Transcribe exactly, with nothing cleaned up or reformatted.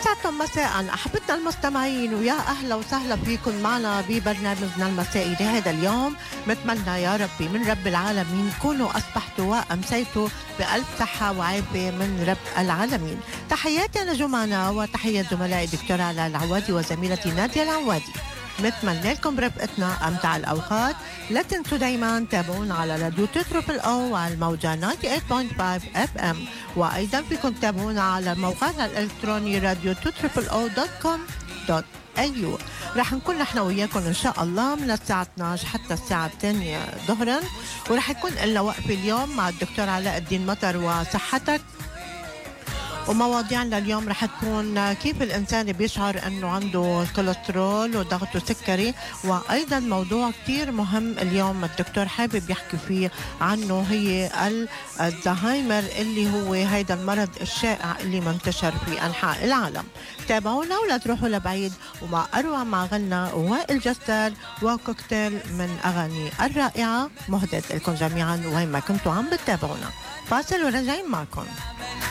يسعدكم مساء أحبتنا المستمعين، ويا أهلا وسهلا فيكم معنا ببرنامجنا المسائي لهذا اليوم. بتمنى يا ربي من رب العالمين كونوا أصبحتوا وأمسيتوا بألف صحة وعافية من رب العالمين. تحياتي لجمعنا وتحية زملائي الدكتور علاء العوادي وزميلتي نادية العوادي. نتمنى لكم برفقتنا أمتع الأوقات. لا تنسوا دايما تابعونا على راديو تتربل أو على الموجة تسعة وثمانين فاصلة خمسة اف ام، وأيضا فيكم تابعونا على موقعنا الإلكتروني راديو تتربل أو دوت كوم دوت ايو. رح نكون نحن وياكم إن شاء الله من الساعة اثنعش حتى الساعة الثانية ظهرا، ورح يكون لنا وقفة اليوم مع الدكتور علاء الدين مطر وصحتك. ومواضيعنا اليوم رح تكون كيف الإنسان بيشعر أنه عنده كوليسترول وضغط وسكري، وأيضا موضوع كتير مهم اليوم الدكتور حابب يحكي فيه عنه، هي الزهايمر اللي هو هيدا المرض الشائع اللي منتشر في أنحاء العالم. تابعونا ولا تروحوا لبعيد، وما أروع ما غنى وائل جسار وكوكتيل من أغاني الرائعة مهدد لكم جميعا وين ما كنتوا عم بتتابعونا. فاصل وراجعين معكم.